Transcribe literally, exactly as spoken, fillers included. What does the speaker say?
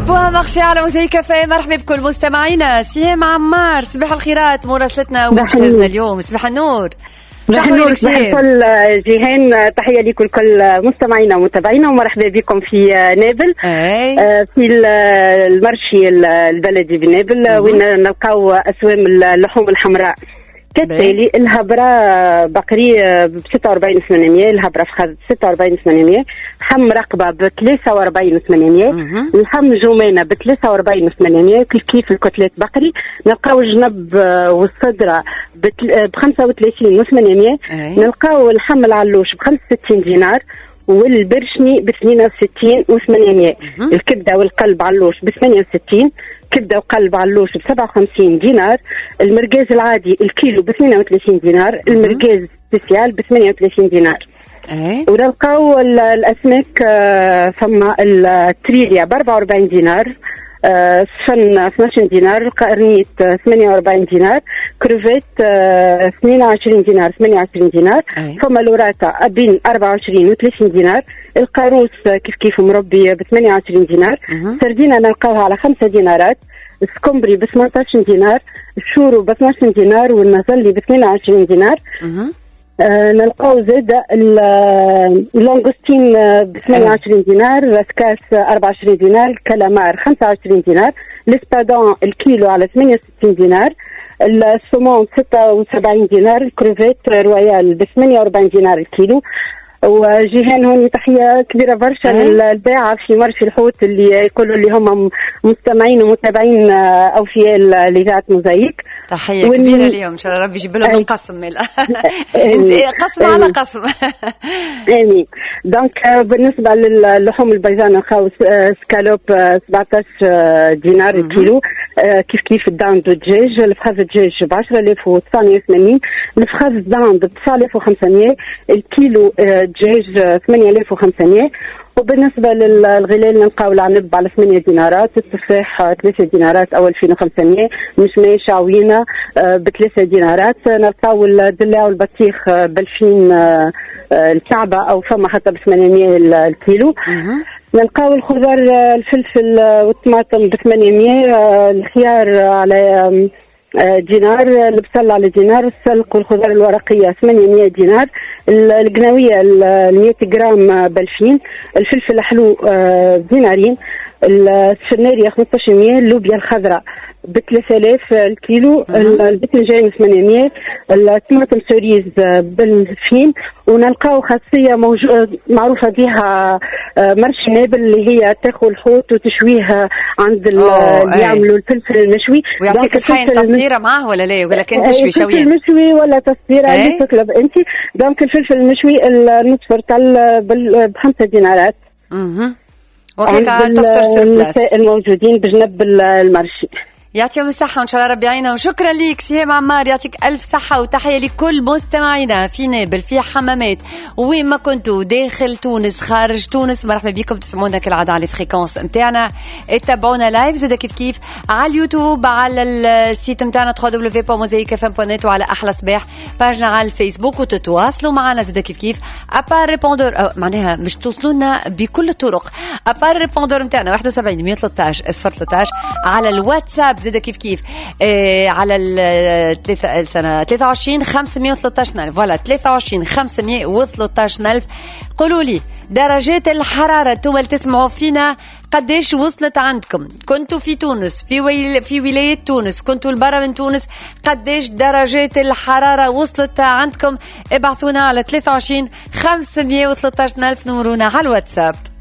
بوها مخشي على موزايك فاي. مرحبا بكل مستمعينا. سيام عمار صباح الخيرات مراسلتنا ومجتازنا اليوم. صباح النور. صباح النور صباح كل جيهان. تحية لكل كل مستمعينا ومتابعينا ومرحبا بكم في نابل. أي. في المرشي البلدي بنابل وين نلقاو أسوام اللحوم الحمراء كالتالي. الهبرة بقري ب ستة وأربعين وثمانمية، الهبرة فخذ ب ستة وأربعين وثمانمية، حم رقبة ب ثلاثة وأربعين وثمانمية، الحم جمينة ب ثلاثة وأربعين وثمانمية. كيف كيف الكتلات بقري نلقاو الجنب والصدرة ب خمسة وثلاثين وثمانمية، نلقاو الحم العلوش ب خمسة وستين دينار، والبرشني ب اثنين وستين وثمانمية، الكبدة والقلب علوش ب ثمانية وستين، كبدة وقلب علوش ب سبعة وخمسين دينار، المرقاز العادي الكيلو ب اثنين وثلاثين دينار، المرقاز سبيسيال ب ثمانية وثلاثين دينار. أيه. ونلقاو الأسماك ثم التريليا ب أربعة وأربعين دينار، السفن اثناش دينار، قرنيت ثمانية وأربعين دينار، كروفيت اثنين وعشرين دينار ثمانية وعشرين دينار، ثم لوراتا أبين أربعة وعشرين وثلاثين دينار، القاروس كيف كيف مربي ب ثمانية وعشرين دينار، سردينة نلقاوها على خمسة دينارات، السكمبري ب ثمانية عشر دينار، الشورو ب اثناش دينار، والنزلي ب اثنين وعشرين دينار. آه نلقاو زاد اللونغوستين ب ثمانية وعشرين دينار، الاسكاس أربعة وعشرين دينار، الكالامار خمسة وعشرين دينار، الاسبادون الكيلو على ثمانية وستين دينار، السومون ستة وسبعين دينار، الكروفيت رويال ب ثمانية وأربعين دينار الكيلو. وجيهان هوني تحية كبيرة برشا للباعة في مرشي الحوت اللي يقولوا اللي هم مستمعين ومتابعين أوفياء لإذاعة موزايك. تحية ون... كبيرة اليوم إن شاء الله ربي يجيب لهم القسم ملا قسم على قسم. آمين. دونك بالنسبة للحوم البيضاء نلقاو سكالوب سبعة عشر دينار الكيلو، كيف كيف الدان دو دجاج، الفخاذ الدجاج ب عشرة آلاف وتسعمية وثمانين، الفخاذ الدان ب تسعة آلاف وخمسمية، الكيلو دجاج ثمانية آلاف وخمسمية. وبالنسبة للغلال نلقاو العنب على ثمانية دينارات، التفاح ثلاثة دينارات أو ألفين وخمسمية، مشماش عوينة بثلاثة دينارات، نلقاو الدلاع والبطيخ بألفين الكعبة أو فما حتى بثمانمية الكيلو. نلقاو الخضار الفلفل والطماطم بثمانمية، الخيار على دينار، البصل على دينار، السلق والخضار الورقية ثمانمية دينار، القناوية مئة جرام بألفين، الفلفل الحلو دينارين، السفنارية خمسطاش مية، اللوبيا الخضراء ب ثلاثة آلاف الكيلو، الباذنجان ثمانمية، الطماطم سوريز بالفين. ونلقاو خاصية موجودة معروفة بها مرشي نابل اللي هي تاخذ الحوت وتشويه عند اللي يعملوا الفلفل المشوي. ويعطيك صحين تصديرة معه ولا لا ولا كان تشوي شوية؟ الفلفل المشوي ولا تصديرة اللي تطلب انت. دونك الفلفل المشوي النصف رطل بخمسة دينارات. اها وكيك تفطر سيربلاس الموجودين بجنب المرشي. يعطيهم الصحة وإن شاء الله ربي يعينها. وشكرا ليك سيام عمار، يعطيك ألف صحة وتحية لكل مستمعينا في نابل في حمامات وين ما كنتوا داخل تونس خارج تونس. مرحبا بكم تسمعونا كالعادة على الفريكونس متاعنا، اتبعونا لايف زادا كيف كيف على اليوتيوب على السيت متاعنا دبليو دبليو دبليو دوت موزايك اف ام دوت نت وعلى أحلى صباح باجنا على الفيسبوك، وتتواصلوا معنا زادا كيف كيف أبار ريبوندور معناها مش توصلونا بكل الطرق. أبار ريبوندور متاعنا واحد وسبعين مية وثلاثة عشر صفر ثلاثة عشر، على الواتساب زادا كيف كيف آه على الثلاثة السنة ثلاثة وعشرين خمسمية وثلاثة عشر ألف ولا ثلاثة وعشرين خمسمية وثلاثة عشر ألف. قولوا لي درجات الحرارة انتم اللي تسمعوا فينا قديش وصلت عندكم؟ كنتوا في تونس في ويل في ولاية تونس، كنتوا البرا من تونس، قديش درجات الحرارة وصلت عندكم؟ ابعثونا على ثلاثة وعشرين خمسمية وثلاثة عشر ألف، نمرونا على الواتساب.